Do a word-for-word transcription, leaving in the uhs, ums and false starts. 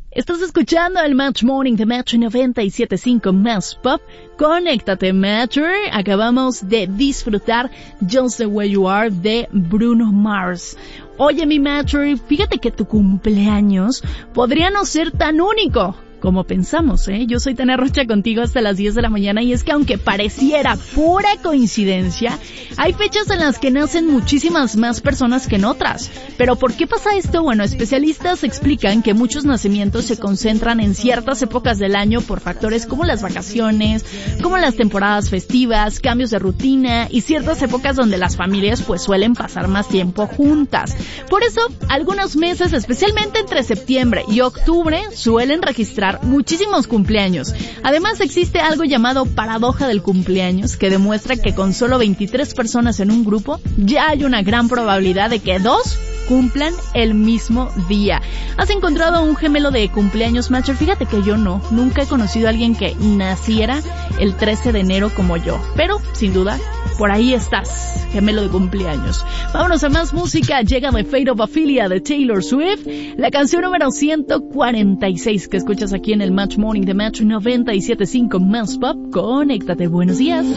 Estás escuchando el Match Morning de Match noventa y siete punto cinco Más Pop. Conéctate, Matcher. Acabamos de disfrutar Just the Way You Are de Bruno Mars. Oye, mi Matcher, fíjate que tu cumpleaños podría no ser tan único como pensamos, ¿eh? Yo soy Tania Rocha contigo hasta las diez de la mañana y es que aunque pareciera pura coincidencia, hay fechas en las que nacen muchísimas más personas que en otras. ¿Pero por qué pasa esto? Bueno, especialistas explican que muchos nacimientos se concentran en ciertas épocas del año por factores como las vacaciones, como las temporadas festivas, cambios de rutina y ciertas épocas donde las familias pues suelen pasar más tiempo juntas. Por eso, algunos meses, especialmente entre septiembre y octubre, suelen registrar muchísimos cumpleaños. Además, existe algo llamado paradoja del cumpleaños, que demuestra que con solo veintitrés personas en un grupo, ya hay una gran probabilidad de que dos cumplan el mismo día. ¿Has encontrado un gemelo de cumpleaños, Matcher? Fíjate que yo no. Nunca he conocido a alguien que naciera el trece de enero como yo. Pero, sin duda, por ahí estás, gemelo de cumpleaños. Vámonos a más música. Llega The Fate of Ophelia de Taylor Swift, la canción número ciento cuarenta y seis que escuchas aquí en el Match Morning de Match noventa y siete punto cinco Más Pop. Conéctate, buenos días.